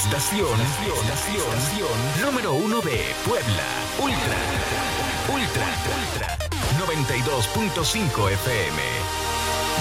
Estación número 1 de Puebla. Ultra 92.5 FM.